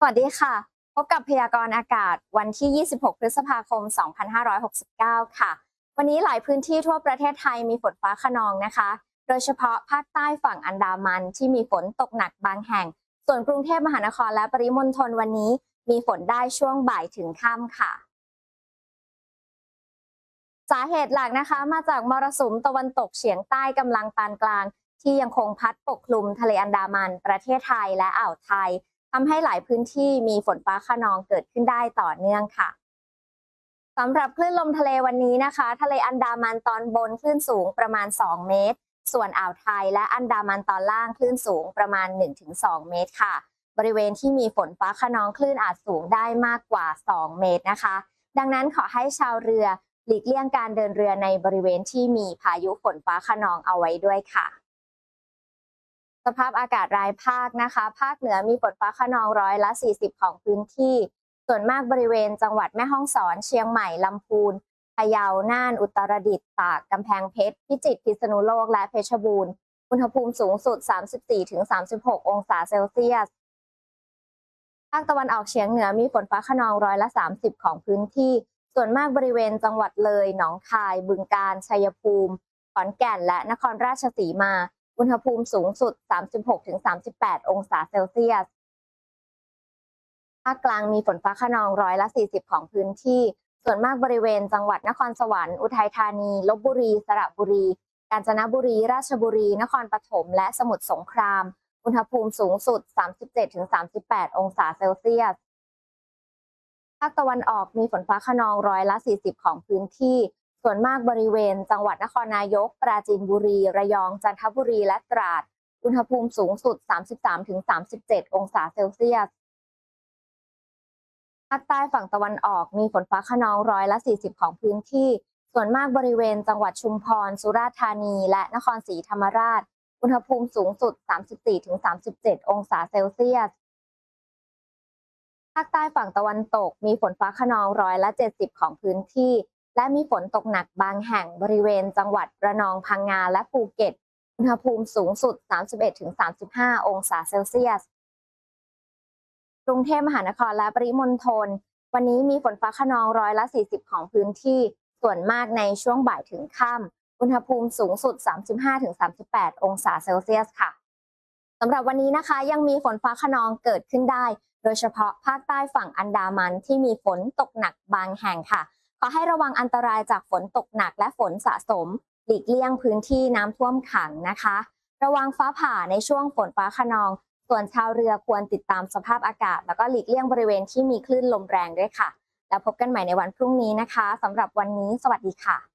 วัสดีค่ะพบกับพยากรณ์อากาศวันที่ 26 พฤษภาคม 2569 ค่ะวันนี้หลายพื้นที่ทั่วประเทศไทยมีฝนฟ้าคะนองนะคะโดยเฉพาะภาคใต้ฝั่งอันดามันที่มีฝนตกหนักบางแห่งส่วนกรุงเทพมหานครและปริมณฑลวันนี้มีฝนได้ช่วงบ่ายถึงค่ำค่ะสาเหตุหลักนะคะมาจากมรสุมตะวันตกเฉียงใต้กำลังปานกลางที่ยังคงพัดปกคลุมทะเลอันดามันประเทศไทยและอ่าวไทยทำให้หลายพื้นที่มีฝนฟ้าคะนองเกิดขึ้นได้ต่อเนื่องค่ะสำหรับคลื่นลมทะเลวันนี้นะคะทะเลอันดามันตอนบนคลื่นสูงประมาณ2เมตรส่วนอ่าวไทยและอันดามันตอนล่างคลื่นสูงประมาณ 1-2 เมตรค่ะบริเวณที่มีฝนฟ้าคะนองคลื่นอาจสูงได้มากกว่า2เมตรนะคะดังนั้นขอให้ชาวเรือหลีกเลี่ยงการเดินเรือในบริเวณที่มีพายุฝนฟ้าคะนองเอาไว้ด้วยค่ะสภาพอากาศรายภาคนะคะภาคเหนือมีฝนฟ้าคะนอง40%ของพื้นที่ส่วนมากบริเวณจังหวัดแม่ฮ่องสอนเชียงใหม่ลำพูนพะเยาน่านอุตรดิตถ์ตากกำแพงเพชรพิจิตรพิษณุโลกและเพชรบูรณ์อุณหภูมิสูงสุด 34-36 องศาเซลเซียสภาคตะวันออกเฉียงเหนือมีฝนฟ้าคะนอง30%ของพื้นที่ส่วนมากบริเวณจังหวัดเลยหนองคายบึงกาฬชัยภูมิขอนแก่นและนครราชสีมาอุณหภูมิสูงสุด 36-38 องศาเซลเซียสภาคกลางมีฝนฟ้าคะนอง40%ของพื้นที่ส่วนมากบริเวณจังหวัดนครสวรรค์อุทัยธานีลพบุรีสระบุรีกาญจนบุรีราชบุรีนครปฐมและสมุทรสงครามอุณหภูมิสูงสุด 37-38 องศาเซลเซียสภาคตะวันออกมีฝนฟ้าคะนอง40%ของพื้นที่ส่วนมากบริเวณจังหวัดนครนายกปราจีนบุรีระยองจันทบุรีและตราดอุณหภูมิสูงสุด 33-37 องศาเซลเซียสภาคใต้ฝั่งตะวันออกมีฝนฟ้าคะนอง40%ของพื้นที่ส่วนมากบริเวณจังหวัดชุมพรสุราษฎร์ธานีและนครศรีธรรมราชอุณหภูมิสูงสุด 34-37 องศาเซลเซียสภาคใต้ฝั่งตะวันตกมีฝนฟ้าคะนอง70%ของพื้นที่และมีฝนตกหนักบางแห่งบริเวณจังหวัดระนองพังงาและภูเก็ตอุณหภูมิสูงสุด 31-35 องศาเซลเซียสกรุงเทพมหานครและปริมณฑลวันนี้มีฝนฟ้าคะนอง40%ของพื้นที่ส่วนมากในช่วงบ่ายถึงค่ำอุณหภูมิสูงสุด 35-38 องศาเซลเซียสค่ะสำหรับวันนี้นะคะยังมีฝนฟ้าคะนองเกิดขึ้นได้โดยเฉพาะภาคใต้ฝั่งอันดามันที่มีฝนตกหนักบางแห่งค่ะขอให้ระวังอันตรายจากฝนตกหนักและฝนสะสมหลีกเลี่ยงพื้นที่น้ำท่วมขังนะคะระวังฟ้าผ่าในช่วงฝนฟ้าคะนองส่วนชาวเรือควรติดตามสภาพอากาศแล้วก็หลีกเลี่ยงบริเวณที่มีคลื่นลมแรงด้วยค่ะแล้วพบกันใหม่ในวันพรุ่งนี้นะคะสำหรับวันนี้สวัสดีค่ะ